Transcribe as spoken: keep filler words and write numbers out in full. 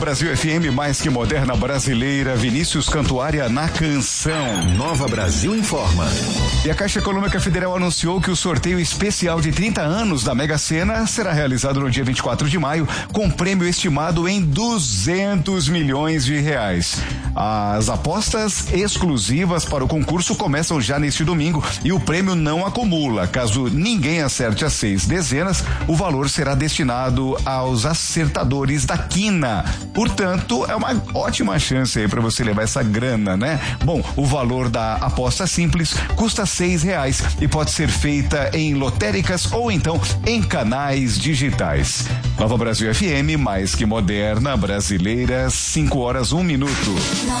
Brasil F M, mais que moderna brasileira, Vinícius Cantuária na canção. Nova Brasil informa. E a Caixa Econômica Federal anunciou que o sorteio especial de trinta anos da Mega Sena será realizado no dia vinte e quatro de maio, com prêmio estimado em duzentos milhões de reais. As apostas exclusivas para o concurso começam já neste domingo e o prêmio não acumula. Caso ninguém acerte as seis dezenas, o valor será destinado aos acertadores da quina. Portanto, é uma ótima chance aí para você levar essa grana, né? Bom, o valor da aposta simples custa seis reais e pode ser feita em lotéricas ou então em canais digitais. Nova Brasil F M, mais que moderna, brasileira, cinco horas, um minuto.